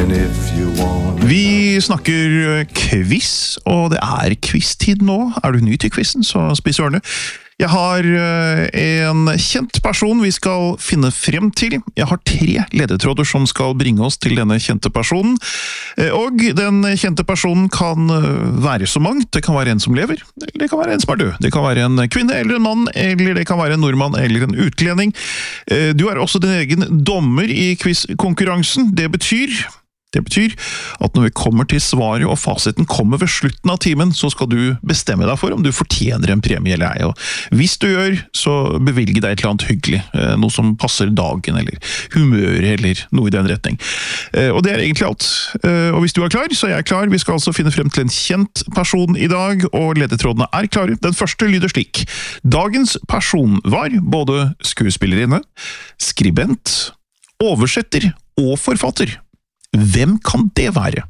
And if you want Vi snakker quiz, og det quiz-tid nå. Du ny til quizen, så spiss ørene. Jeg har en kjent person vi skal finne frem til. Jeg har 3 ledetråder som skal bringe oss til denne kjente personen. Og den kjente personen kan være så mangt. Det kan være en som lever, eller det kan være en som død. Det kan være en kvinne eller en mann, eller det kan være en nordmann eller en utlending. Du også din egen dommer i quiz-konkurransen. Det betyr at når vi kommer til svaret og fasiten kommer ved slutten av timen, så skal du bestemme deg for om du fortjener en premie eller ei. Og hvis du gjør, så bevilge deg et eller annet hyggelig. Noe som passer dagen, eller humøret, eller noe i den retning. Og det egentlig alt. Og hvis du klar, så er jeg klar. Vi skal altså finne frem til en kjent person i dag, og ledetrådene klare. Den første lyder slik. Dagens person var både skuespillerinne, skribent, oversetter og forfatter. Hvem kan det være?